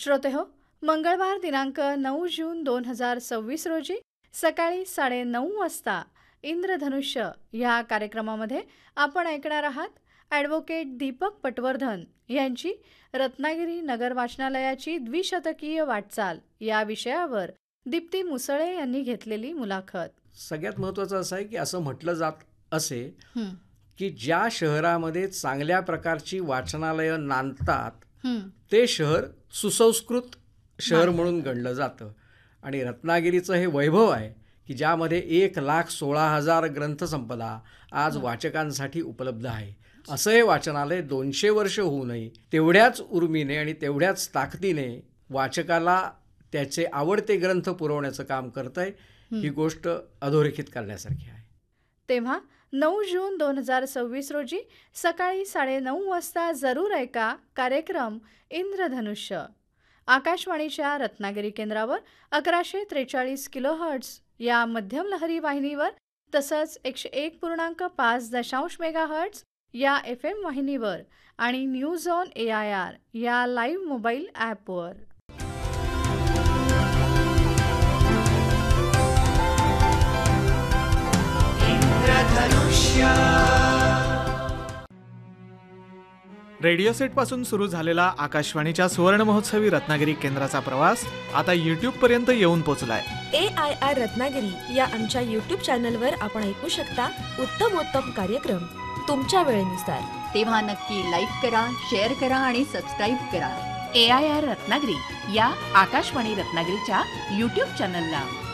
श्रोतेहो, मंगळवार दिनांक 9 जून 2026 रोजी सकाळी 9:30 वाजता इंद्रधनुष्य या कार्यक्रमामध्ये आपण ऐकणार आहात ॲडव्होकेट दीपक पटवर्धन यांची रत्नागिरी नगर वाचनालयाची द्विशतकीय वाटचाल या विषयावर दीप्ती मुसळे यांनी घेतलेली मुलाखत. सगळ्यात महत्त्वाचं असं आहे की असं म्हटलं जात असे की ज्या शहरामध्ये चांगल्या प्रकारची वाचनालयं नांदतात ते शहर सुसंस्कृत शहर म्हणून गणलं जातं. आणि रत्नागिरीचं हे वैभव आहे की ज्यामध्ये 1,16,000 ग्रंथसंपदा आज वाचकांसाठी उपलब्ध आहे. असं हे वाचनालय 200 वर्ष होऊनही तेवढ्याच उर्मीने आणि तेवढ्याच ताकदीने वाचकाला त्याचे आवडते ग्रंथ पुरवण्याचं काम करत आहे. ही गोष्ट अधोरेखित करण्यासारखी आहे. तेव्हा 9 जून 2026 रोजी सकाळी 9:30 वाजता जरूर ऐका कार्यक्रम इंद्रधनुष्य. आकाशवाणीच्या रत्नागिरी केंद्रावर 1143 किलोहर्ट्झ या मध्यम लहरी वाहिनीवर तसंच 101.5 मेगाहर्ट्झ या FM वाहिनीवर आणि न्यूज ऑन AIR या लाईव्ह मोबाईल ॲपवर. रेडिओ सेट पासून सुरू झालेला आकाशवाणीच्या सुवर्ण महोत्सवी रत्नागिरी केंद्राचा प्रवास आता YouTube पर्यंत येऊन पोहोचलाय. AIR रत्नागिरी या आमच्या YouTube चॅनलवर आपण ऐकू शकता उत्तमोत्तम कार्यक्रम तुमच्या वेळेनुसार. तेव्हा नक्की लाईक करा, शेअर करा आणि सबस्क्राईब करा AIR रत्नागिरी या आकाशवाणी रत्नागिरीच्या YouTube चॅनलला.